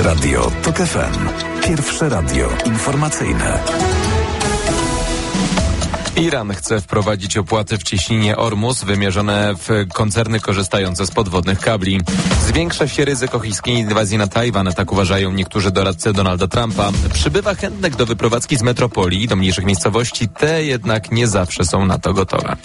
Radio TOK FM. Pierwsze radio informacyjne. Iran chce wprowadzić opłaty w cieśninie Ormus wymierzone w koncerny korzystające z podwodnych kabli. Zwiększa się ryzyko chińskiej inwazji na Tajwan, tak uważają niektórzy doradcy Donalda Trumpa. Przybywa chętnych do wyprowadzki z metropolii do mniejszych miejscowości, te jednak nie zawsze są na to gotowe.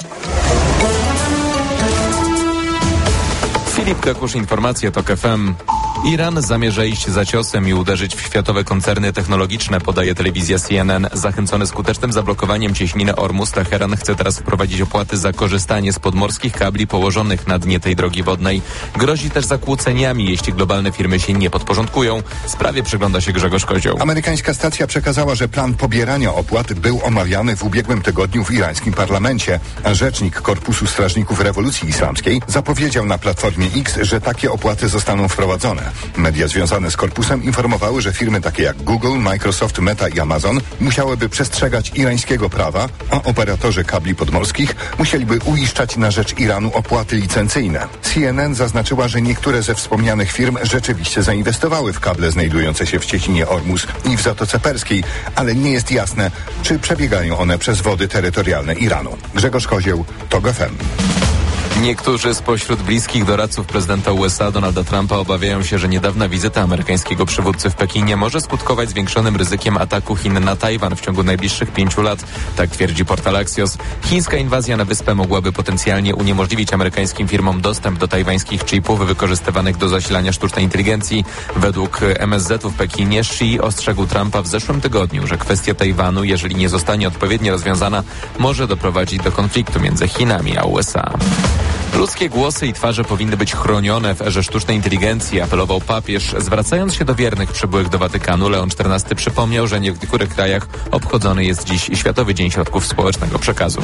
Filip Kakusz, informacje TOK FM. Iran zamierza iść za ciosem i uderzyć w światowe koncerny technologiczne, podaje telewizja CNN. Zachęcony skutecznym zablokowaniem cieśniny Ormus, Teheran chce teraz wprowadzić opłaty za korzystanie z podmorskich kabli położonych na dnie tej drogi wodnej. Grozi też zakłóceniami, jeśli globalne firmy się nie podporządkują. Sprawie przygląda się Grzegorz Kozioł. Amerykańska stacja przekazała, że plan pobierania opłat był omawiany w ubiegłym tygodniu w irańskim parlamencie. A rzecznik Korpusu Strażników Rewolucji Islamskiej zapowiedział na Platformie X, że takie opłaty zostaną wprowadzone. Media związane z korpusem informowały, że firmy takie jak Google, Microsoft, Meta i Amazon musiałyby przestrzegać irańskiego prawa, a operatorzy kabli podmorskich musieliby uiszczać na rzecz Iranu opłaty licencyjne. CNN zaznaczyła, że niektóre ze wspomnianych firm rzeczywiście zainwestowały w kable znajdujące się w cieśninie Ormus i w Zatoce Perskiej, ale nie jest jasne, czy przebiegają one przez wody terytorialne Iranu. Grzegorz Kozieł, TOK FM. Niektórzy spośród bliskich doradców prezydenta USA Donalda Trumpa obawiają się, że niedawna wizyta amerykańskiego przywódcy w Pekinie może skutkować zwiększonym ryzykiem ataku Chin na Tajwan w ciągu najbliższych 5 lat. Tak twierdzi portal Axios. Chińska inwazja na wyspę mogłaby potencjalnie uniemożliwić amerykańskim firmom dostęp do tajwańskich chipów wykorzystywanych do zasilania sztucznej inteligencji. Według MSZ-u w Pekinie Xi ostrzegł Trumpa w zeszłym tygodniu, że kwestia Tajwanu, jeżeli nie zostanie odpowiednio rozwiązana, może doprowadzić do konfliktu między Chinami a USA. Ludzkie głosy i twarze powinny być chronione w erze sztucznej inteligencji, apelował papież. Zwracając się do wiernych przybyłych do Watykanu, Leon XIV przypomniał, że w niektórych krajach obchodzony jest dziś Światowy Dzień Środków Społecznego Przekazu.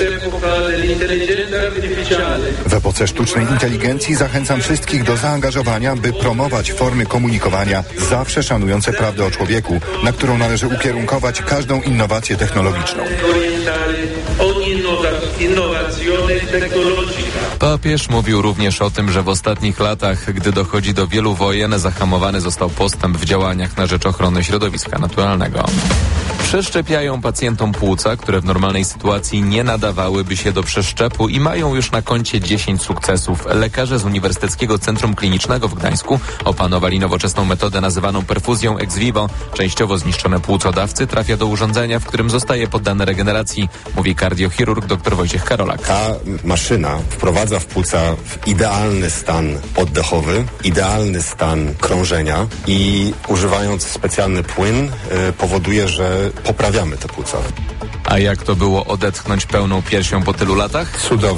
W epoce sztucznej inteligencji zachęcam wszystkich do zaangażowania, by promować formy komunikowania zawsze szanujące prawdę o człowieku, na którą należy ukierunkować każdą innowację technologiczną. Papież mówił również o tym, że w ostatnich latach, gdy dochodzi do wielu wojen, zahamowany został postęp w działaniach na rzecz ochrony środowiska naturalnego. Przeszczepiają pacjentom płuca, które w normalnej sytuacji nie nadawałyby się do przeszczepu i mają już na koncie 10 sukcesów. Lekarze z Uniwersyteckiego Centrum Klinicznego w Gdańsku opanowali nowoczesną metodę nazywaną perfuzją ex vivo. Częściowo zniszczone płuco dawcy trafia do urządzenia, w którym zostaje poddane regeneracji, mówi kardiochirurg dr Wojciech Karolak. Ta maszyna wprowadza w płuca w idealny stan oddechowy, idealny stan krążenia i używając specjalny płyn powoduje, że poprawiamy te płuca. A jak to było odetchnąć pełną piersią po tylu latach?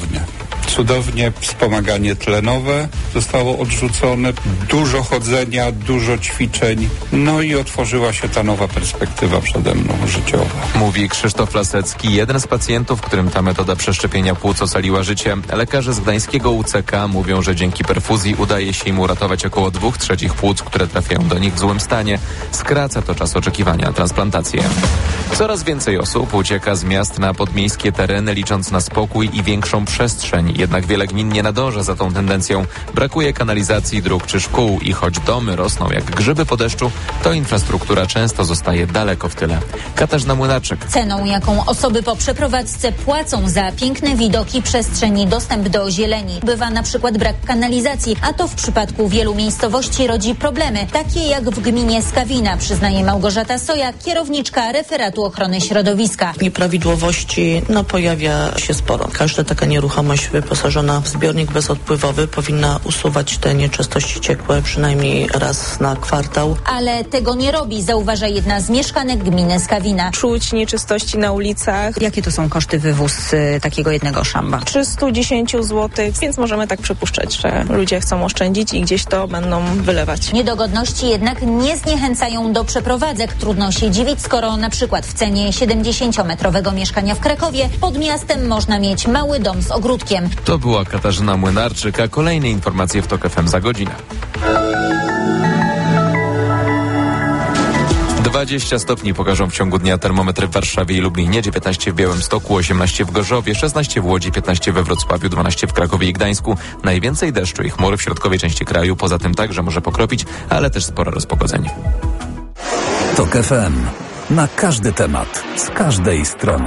Cudownie, wspomaganie tlenowe zostało odrzucone, dużo chodzenia, dużo ćwiczeń, no i otworzyła się ta nowa perspektywa przede mną życiowa. Mówi Krzysztof Lasecki, jeden z pacjentów, którym ta metoda przeszczepienia płuc ocaliła życie. Lekarze z gdańskiego UCK mówią, że dzięki perfuzji udaje się im uratować około 2/3 płuc, które trafiają do nich w złym stanie. Skraca to czas oczekiwania na transplantację. Coraz więcej osób ucieka z miast na podmiejskie tereny, licząc na spokój i większą przestrzeń. Jednak wiele gmin nie nadąża za tą tendencją. Brakuje kanalizacji, dróg czy szkół i choć domy rosną jak grzyby po deszczu, to infrastruktura często zostaje daleko w tyle. Katarzyna Młynarczyk. Ceną, jaką osoby po przeprowadzce płacą za piękne widoki, przestrzeń i dostęp do zieleni, bywa na przykład brak kanalizacji, a to w przypadku wielu miejscowości rodzi problemy, takie jak w gminie Skawina, przyznaje Małgorzata Soja, kierowniczka referatu ochrony środowiska. Nieprawidłowości pojawia się sporo. Każda taka nieruchomość wyposażona w zbiornik bezodpływowy powinna usuwać te nieczystości ciekłe przynajmniej raz na kwartał. Ale tego nie robi, zauważa jedna z mieszkanek gminy Skawina. Czuć nieczystości na ulicach. Jakie to są koszty wywóz takiego jednego szamba? 310 zł, więc możemy tak przypuszczać, że ludzie chcą oszczędzić i gdzieś to będą wylewać. Niedogodności jednak nie zniechęcają do przeprowadzek. Trudno się dziwić, skoro na przykład w cenie 70-metrowego mieszkania w Krakowie pod miastem można mieć mały dom z ogródkiem. To była Katarzyna Młynarczyk, a kolejne informacje w TOK FM za godzinę. 20 stopni pokażą w ciągu dnia termometry w Warszawie i Lublinie, 19 w Białymstoku, 18 w Gorzowie, 16 w Łodzi, 15 we Wrocławiu, 12 w Krakowie i Gdańsku. Najwięcej deszczu i chmur w środkowej części kraju, poza tym także może pokropić, ale też spore rozpogodzenie. TOK FM. Na każdy temat, z każdej strony.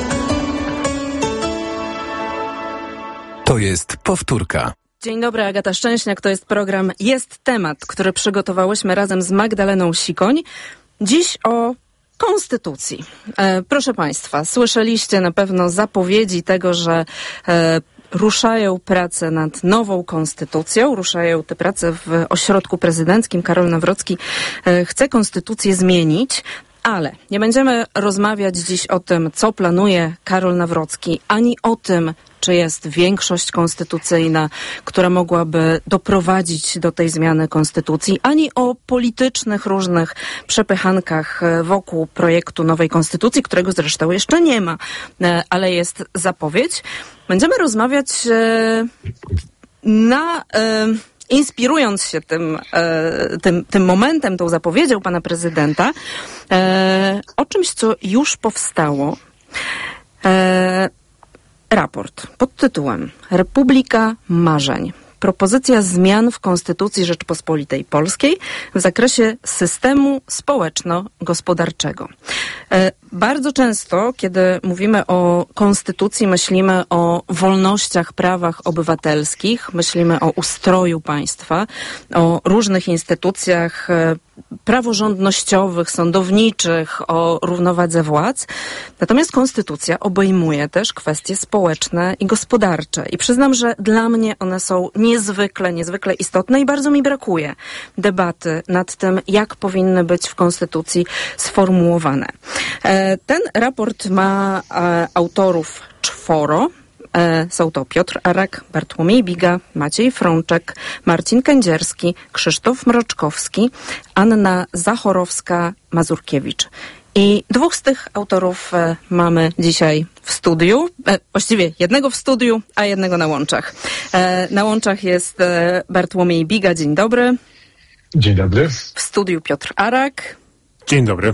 To jest powtórka. Dzień dobry, Agata Szczęśniak. To jest program Jest Temat, który przygotowałyśmy razem z Magdaleną Sikoń. Dziś o konstytucji. Proszę Państwa, słyszeliście na pewno zapowiedzi tego, że ruszają prace nad nową konstytucją. Ruszają te prace w ośrodku prezydenckim. Karol Nawrocki chce konstytucję zmienić. Ale nie będziemy rozmawiać dziś o tym, co planuje Karol Nawrocki, ani o tym, czy jest większość konstytucyjna, która mogłaby doprowadzić do tej zmiany konstytucji, ani o politycznych różnych przepychankach wokół projektu nowej konstytucji, którego zresztą jeszcze nie ma, ale jest zapowiedź. Będziemy rozmawiać inspirując się tym momentem, tą zapowiedzią pana prezydenta, o czymś, co już powstało. Raport pod tytułem Republika Marzeń. Propozycja zmian w Konstytucji Rzeczypospolitej Polskiej w zakresie systemu społeczno-gospodarczego. Bardzo często, kiedy mówimy o konstytucji, myślimy o wolnościach, prawach obywatelskich, myślimy o ustroju państwa, o różnych instytucjach praworządnościowych, sądowniczych, o równowadze władz. Natomiast konstytucja obejmuje też kwestie społeczne i gospodarcze. I przyznam, że dla mnie one są niezwykle istotne i bardzo mi brakuje debaty nad tym, jak powinny być w konstytucji sformułowane. Ten raport ma autorów 4. Są to Piotr Arak, Bartłomiej Biga, Maciej Frączek, Marcin Kędzierski, Krzysztof Mroczkowski, Anna Zachorowska-Mazurkiewicz. I 2 z tych autorów mamy dzisiaj w studiu, właściwie jednego w studiu, a jednego na łączach. Na łączach jest Bartłomiej Biga, dzień dobry. Dzień dobry. W studiu Piotr Arak. Dzień dobry.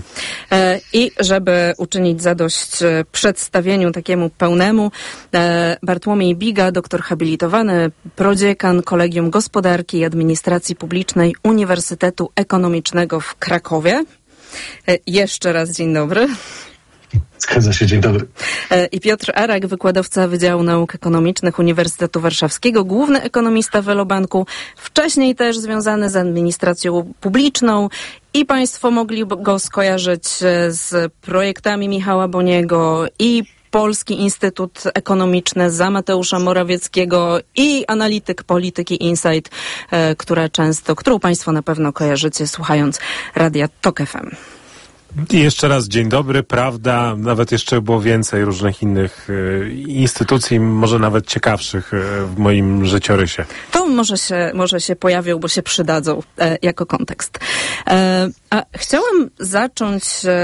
I żeby uczynić zadość przedstawieniu takiemu pełnemu, Bartłomiej Biga, doktor habilitowany, prodziekan Kolegium Gospodarki i Administracji Publicznej Uniwersytetu Ekonomicznego w Krakowie. Jeszcze raz dzień dobry. Zgadza się, dzień dobry. I Piotr Arak, wykładowca Wydziału Nauk Ekonomicznych Uniwersytetu Warszawskiego, główny ekonomista w Elobanku, wcześniej też związany z administracją publiczną i Państwo mogli go skojarzyć z projektami Michała Boniego i Polski Instytut Ekonomiczny za Mateusza Morawieckiego i analityk polityki Insight, którą Państwo na pewno kojarzycie słuchając radia TOK FM. I jeszcze raz dzień dobry, prawda, nawet jeszcze było więcej różnych innych instytucji, może nawet ciekawszych w moim życiorysie. To może się pojawią, bo się przydadzą jako kontekst. A chciałam zacząć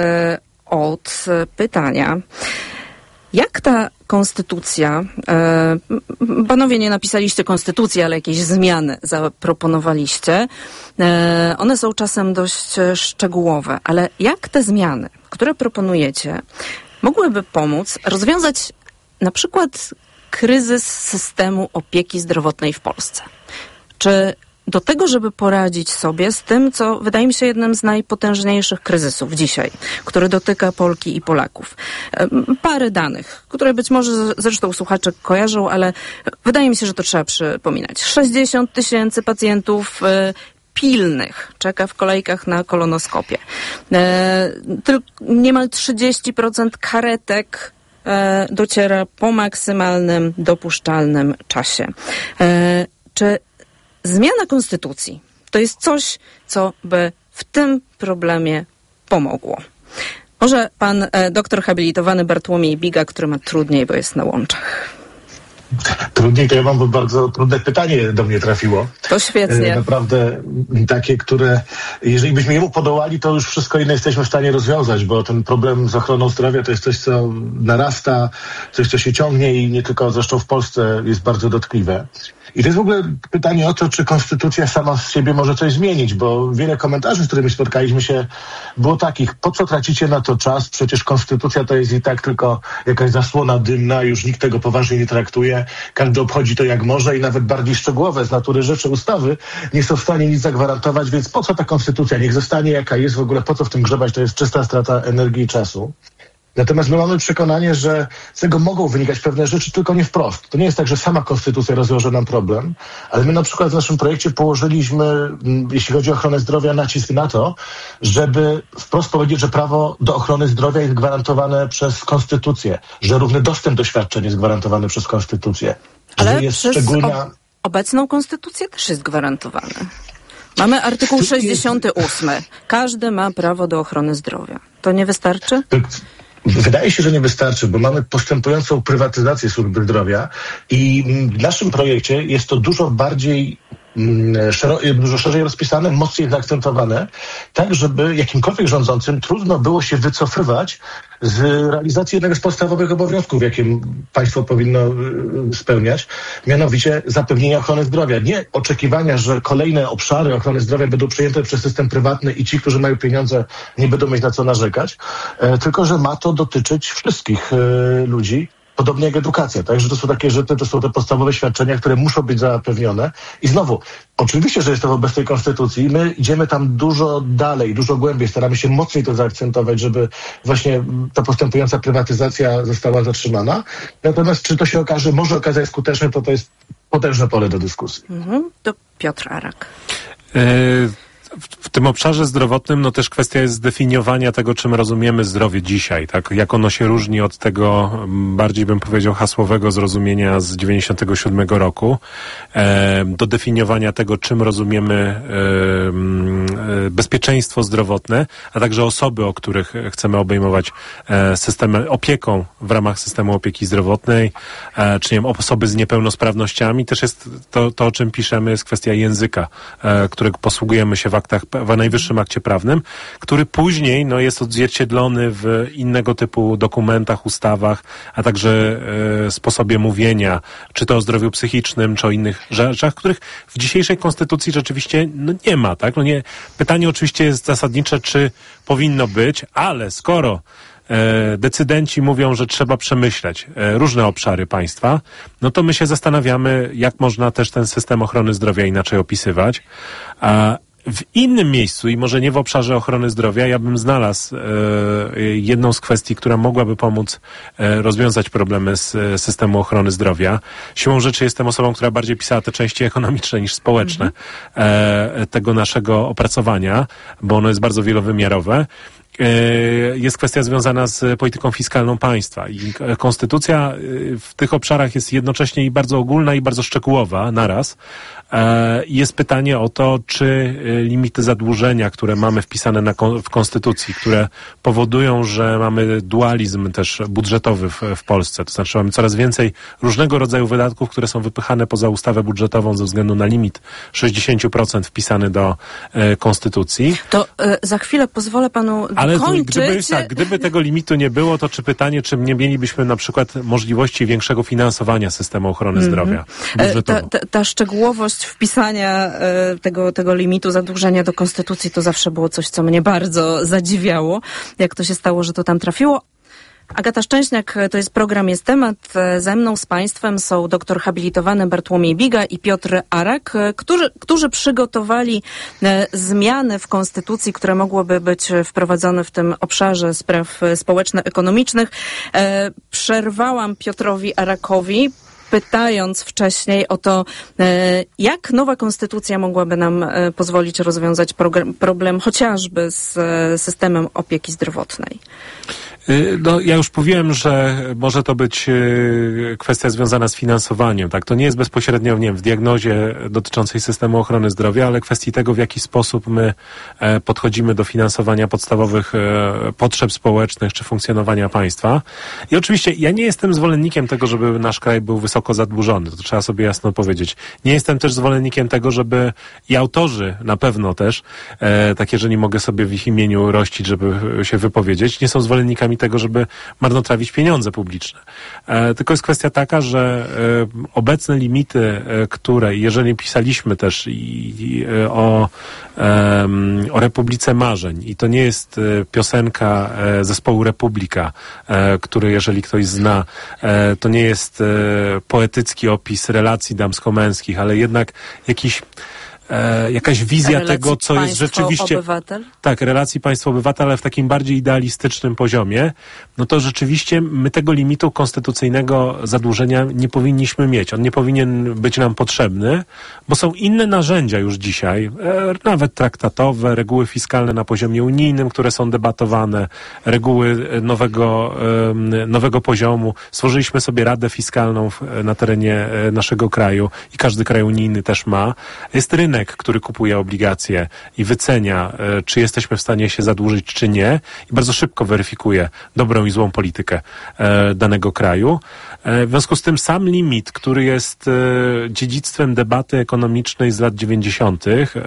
od pytania. Jak ta konstytucja, panowie nie napisaliście konstytucji, ale jakieś zmiany zaproponowaliście, one są czasem dość szczegółowe, ale jak te zmiany, które proponujecie, mogłyby pomóc rozwiązać na przykład kryzys systemu opieki zdrowotnej w Polsce? Czy do tego, żeby poradzić sobie z tym, co wydaje mi się jednym z najpotężniejszych kryzysów dzisiaj, który dotyka Polki i Polaków. Parę danych, które być może zresztą słuchacze kojarzą, ale wydaje mi się, że to trzeba przypominać. 60 000 pacjentów pilnych czeka w kolejkach na kolonoskopię. Niemal 30% karetek dociera po maksymalnym dopuszczalnym czasie. Czy zmiana konstytucji to jest coś, co by w tym problemie pomogło? Może pan doktor habilitowany Bartłomiej Biga, który ma trudniej, bo jest na łączach. Trudniej to ja mam, bo bardzo trudne pytanie do mnie trafiło. To świetnie. Naprawdę takie, które jeżeli byśmy jemu podołali, to już wszystko inne jesteśmy w stanie rozwiązać, bo ten problem z ochroną zdrowia to jest coś, co narasta, coś, co się ciągnie i nie tylko zresztą w Polsce jest bardzo dotkliwe. I to jest w ogóle pytanie o to, czy konstytucja sama z siebie może coś zmienić, bo wiele komentarzy, z którymi spotkaliśmy się, było takich, po co tracicie na to czas, przecież konstytucja to jest i tak tylko jakaś zasłona dymna, już nikt tego poważnie nie traktuje, każdy obchodzi to jak może i nawet bardziej szczegółowe z natury rzeczy ustawy nie są w stanie nic zagwarantować, więc po co ta konstytucja? Niech zostanie jaka jest, w ogóle po co w tym grzebać, to jest czysta strata energii i czasu. Natomiast my mamy przekonanie, że z tego mogą wynikać pewne rzeczy, tylko nie wprost. To nie jest tak, że sama konstytucja rozwiąże nam problem, ale my na przykład w naszym projekcie położyliśmy, jeśli chodzi o ochronę zdrowia, nacisk na to, żeby wprost powiedzieć, że prawo do ochrony zdrowia jest gwarantowane przez konstytucję, że równy dostęp do świadczeń jest gwarantowany przez konstytucję. Ale jest przez szczególna... obecną konstytucję też jest gwarantowany. Mamy artykuł 68. Każdy ma prawo do ochrony zdrowia. To nie wystarczy? Wydaje się, że nie wystarczy, bo mamy postępującą prywatyzację służby zdrowia i w naszym projekcie jest to dużo bardziej dużo szerzej rozpisane, mocniej zaakcentowane, tak żeby jakimkolwiek rządzącym trudno było się wycofywać z realizacji jednego z podstawowych obowiązków, jakie państwo powinno spełniać, mianowicie zapewnienia ochrony zdrowia. Nie oczekiwania, że kolejne obszary ochrony zdrowia będą przejęte przez system prywatny i ci, którzy mają pieniądze, nie będą mieć na co narzekać, tylko że ma to dotyczyć wszystkich ludzi. Podobnie jak edukacja, tak? Że to są takie rzeczy, to są te podstawowe świadczenia, które muszą być zapewnione. I znowu, oczywiście, że jest to w obecnej konstytucji. My idziemy tam dużo dalej, dużo głębiej, staramy się mocniej to zaakcentować, żeby właśnie ta postępująca prywatyzacja została zatrzymana. Natomiast czy to się okaże, może okazać skuteczne, to jest potężne pole do dyskusji. To Piotr Arak. W tym obszarze zdrowotnym, no też kwestia jest zdefiniowania tego, czym rozumiemy zdrowie dzisiaj, tak? Jak ono się różni od tego, bardziej bym powiedział, hasłowego zrozumienia z 97 roku, do definiowania tego, czym rozumiemy bezpieczeństwo zdrowotne, a także osoby, o których chcemy obejmować systemem opieką w ramach systemu opieki zdrowotnej, czy nie wiem, osoby z niepełnosprawnościami. Też jest to, o czym piszemy, jest kwestia języka, którego posługujemy się w najwyższym akcie prawnym, który później jest odzwierciedlony w innego typu dokumentach, ustawach, a także sposobie mówienia, czy to o zdrowiu psychicznym, czy o innych rzeczach, których w dzisiejszej konstytucji rzeczywiście nie ma, tak? Pytanie oczywiście jest zasadnicze, czy powinno być, ale skoro decydenci mówią, że trzeba przemyśleć różne obszary państwa, no to my się zastanawiamy, jak można też ten system ochrony zdrowia inaczej opisywać. W innym miejscu i może nie w obszarze ochrony zdrowia, ja bym znalazł jedną z kwestii, która mogłaby pomóc rozwiązać problemy z systemu ochrony zdrowia. Siłą rzeczy jestem osobą, która bardziej pisała te części ekonomiczne niż społeczne tego naszego opracowania, bo ono jest bardzo wielowymiarowe. Jest kwestia związana z polityką fiskalną państwa i konstytucja w tych obszarach jest jednocześnie i bardzo ogólna i bardzo szczegółowa naraz. Jest pytanie o to, czy limity zadłużenia, które mamy wpisane w konstytucji, które powodują, że mamy dualizm też budżetowy w Polsce, to znaczy mamy coraz więcej różnego rodzaju wydatków, które są wypychane poza ustawę budżetową ze względu na limit 60% wpisany do konstytucji. To za chwilę pozwolę panu ale dokończyć. gdyby tego limitu nie było, to czy pytanie, czy nie mielibyśmy na przykład możliwości większego finansowania systemu ochrony zdrowia budżetowo? Ta szczegółowość wpisania tego limitu zadłużenia do konstytucji to zawsze było coś, co mnie bardzo zadziwiało, jak to się stało, że to tam trafiło. Agata Szczęśniak, to jest program Jest Temat. Ze mną z państwem są doktor habilitowany Bartłomiej Biga i Piotr Arak, którzy przygotowali zmiany w konstytucji, które mogłyby być wprowadzone w tym obszarze spraw społeczno-ekonomicznych. Przerwałam Piotrowi Arakowi, pytając wcześniej o to, jak nowa konstytucja mogłaby nam pozwolić rozwiązać problem chociażby z systemem opieki zdrowotnej. Ja już mówiłem, że może to być kwestia związana z finansowaniem, tak? To nie jest bezpośrednio, w diagnozie dotyczącej systemu ochrony zdrowia, ale kwestii tego, w jaki sposób my podchodzimy do finansowania podstawowych potrzeb społecznych czy funkcjonowania państwa. I oczywiście ja nie jestem zwolennikiem tego, żeby nasz kraj był wysoko wysoko zadłużony. To trzeba sobie jasno powiedzieć. Nie jestem też zwolennikiem tego, żeby i autorzy na pewno też, tak jeżeli mogę sobie w ich imieniu rościć, żeby się wypowiedzieć, nie są zwolennikami tego, żeby marnotrawić pieniądze publiczne. Tylko jest kwestia taka, że obecne limity, które, jeżeli pisaliśmy też o Republice Marzeń, i to nie jest piosenka zespołu Republika, który, jeżeli ktoś zna, to nie jest poetycki opis relacji damsko-męskich, ale jednak jakaś wizja tego, co jest rzeczywiście... Obywatel? Tak, relacji państwo-obywatel, ale w takim bardziej idealistycznym poziomie, no to rzeczywiście my tego limitu konstytucyjnego zadłużenia nie powinniśmy mieć. On nie powinien być nam potrzebny, bo są inne narzędzia już dzisiaj, nawet traktatowe, reguły fiskalne na poziomie unijnym, które są debatowane, reguły nowego poziomu. Stworzyliśmy sobie Radę Fiskalną na terenie naszego kraju i każdy kraj unijny też ma. Jest rynek, który kupuje obligacje i wycenia, czy jesteśmy w stanie się zadłużyć, czy nie, i bardzo szybko weryfikuje dobrą i złą politykę danego kraju. W związku z tym sam limit, który jest dziedzictwem debaty ekonomicznej z lat 90.,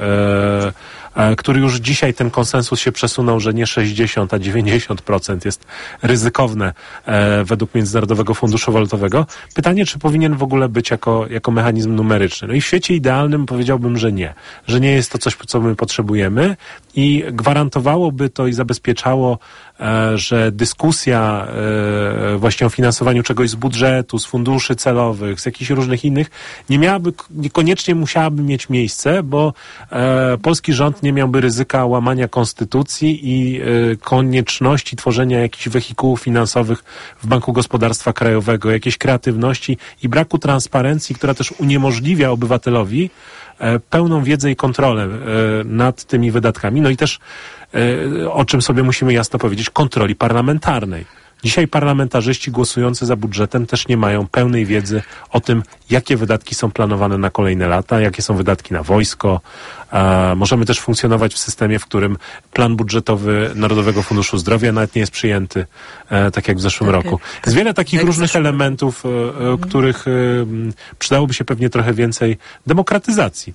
który już dzisiaj ten konsensus się przesunął, że nie 60, a 90% jest ryzykowne według Międzynarodowego Funduszu Walutowego. Pytanie, czy powinien w ogóle być jako mechanizm numeryczny. No i w świecie idealnym powiedziałbym, że nie. Że nie jest to coś, co my potrzebujemy i gwarantowałoby to i zabezpieczało, że dyskusja właśnie o finansowaniu czegoś z budżetu, z funduszy celowych, z jakichś różnych innych, niekoniecznie musiałaby mieć miejsce, bo polski rząd nie miałby ryzyka łamania konstytucji i konieczności tworzenia jakichś wehikułów finansowych w Banku Gospodarstwa Krajowego, jakiejś kreatywności i braku transparencji, która też uniemożliwia obywatelowi pełną wiedzę i kontrolę nad tymi wydatkami. No i też, o czym sobie musimy jasno powiedzieć, kontroli parlamentarnej. Dzisiaj parlamentarzyści głosujący za budżetem też nie mają pełnej wiedzy o tym, jakie wydatki są planowane na kolejne lata, jakie są wydatki na wojsko. Możemy też funkcjonować w systemie, w którym plan budżetowy Narodowego Funduszu Zdrowia nawet nie jest przyjęty, tak jak w zeszłym roku. Jest wiele takich różnych elementów, których przydałoby się pewnie trochę więcej demokratyzacji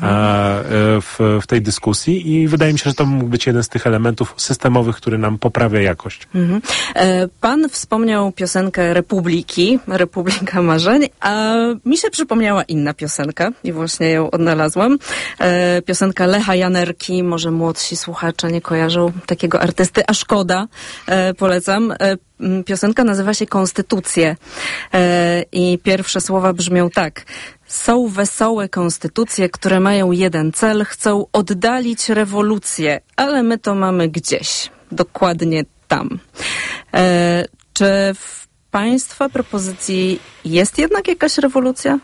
w tej dyskusji i wydaje mi się, że to mógł być jeden z tych elementów systemowych, który nam poprawia jakość. Pan wspomniał piosenkę Republiki, Republika Marzeń, a mi się przypomniała inna piosenka i właśnie ją odnalazłam. Piosenka Lecha Janerki, może młodsi słuchacze nie kojarzą takiego artysty, a szkoda, polecam. Piosenka nazywa się Konstytucje i pierwsze słowa brzmią tak. Są wesołe konstytucje, które mają jeden cel, chcą oddalić rewolucję, ale my to mamy gdzieś, dokładnie tam. Czy w Państwa propozycji jest jednak jakaś rewolucja?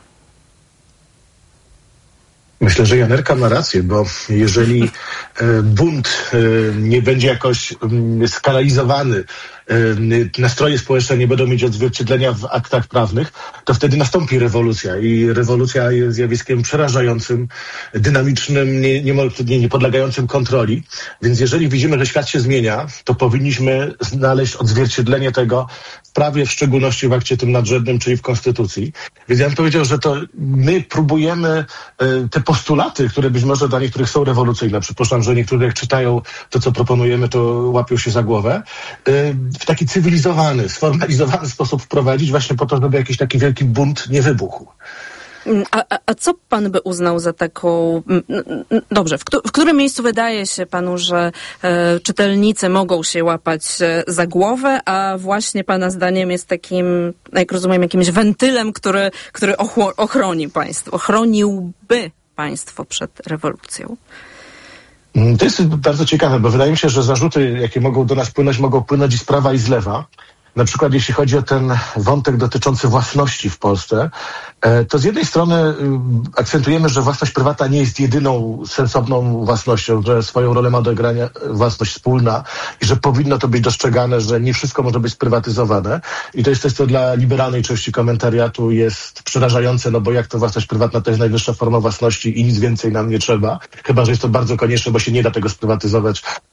Myślę, że Janerka ma rację, bo jeżeli bunt nie będzie jakoś skanalizowany, nastroje społeczne nie będą mieć odzwierciedlenia w aktach prawnych, to wtedy nastąpi rewolucja. I rewolucja jest zjawiskiem przerażającym, dynamicznym, nie podlegającym kontroli. Więc jeżeli widzimy, że świat się zmienia, to powinniśmy znaleźć odzwierciedlenie tego w prawie, w szczególności w akcie tym nadrzędnym, czyli w Konstytucji. Więc ja bym powiedział, że to my próbujemy te postulaty, które być może dla niektórych są rewolucyjne, przypuszczam, że niektórzy jak czytają to, co proponujemy, to łapią się za głowę, w taki cywilizowany, sformalizowany sposób wprowadzić właśnie po to, żeby jakiś taki wielki bunt nie wybuchł. A co pan by uznał za taką... Dobrze, w którym miejscu wydaje się panu, że czytelnicy mogą się łapać za głowę, a właśnie pana zdaniem jest takim, jak rozumiem, jakimś wentylem, który ochroni państwo, ochroniłby państwo przed rewolucją? To jest bardzo ciekawe, bo wydaje mi się, że zarzuty, jakie mogą do nas płynąć, mogą płynąć i z prawa, i z lewa. Na przykład jeśli chodzi o ten wątek dotyczący własności w Polsce, to z jednej strony akcentujemy, że własność prywatna nie jest jedyną sensowną własnością, że swoją rolę ma do odegrania własność wspólna i że powinno to być dostrzegane, że nie wszystko może być sprywatyzowane. I to jest coś, co dla liberalnej części komentariatu jest przerażające, no bo jak to własność prywatna to jest najwyższa forma własności i nic więcej nam nie trzeba. Chyba że jest to bardzo konieczne, bo się nie da tego sprywatyzować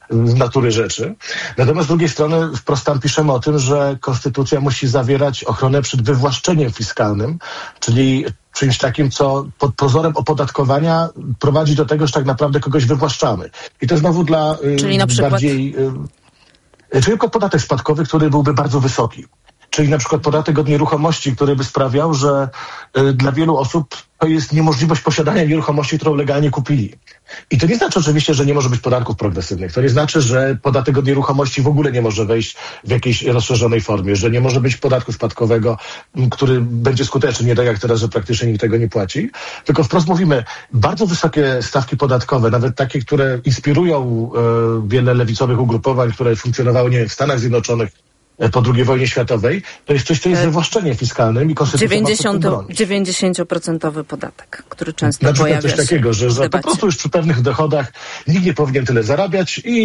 natury rzeczy. Natomiast z drugiej strony wprost tam piszemy o tym, że konstytucja musi zawierać ochronę przed wywłaszczeniem fiskalnym, czyli czymś takim, co pod pozorem opodatkowania prowadzi do tego, że tak naprawdę kogoś wywłaszczamy. I to znowu dla czyli na przykład bardziej... Czyli podatek spadkowy, który byłby bardzo wysoki. Czyli na przykład podatek od nieruchomości, który by sprawiał, że dla wielu osób to jest niemożliwość posiadania nieruchomości, którą legalnie kupili. I to nie znaczy oczywiście, że nie może być podatków progresywnych. To nie znaczy, że podatek od nieruchomości w ogóle nie może wejść w jakiejś rozszerzonej formie, że nie może być podatku spadkowego, który będzie skuteczny, nie tak jak teraz, że praktycznie nikt tego nie płaci. Tylko wprost mówimy, bardzo wysokie stawki podatkowe, nawet takie, które inspirują wiele lewicowych ugrupowań, które funkcjonowały, nie wiem, w Stanach Zjednoczonych po II wojnie światowej, to jest coś, co jest wywłaszczeniem fiskalnym i konstytucja 90% podatek, który często pojawia się. Coś takiego, że po prostu już przy pewnych dochodach nikt nie powinien tyle zarabiać i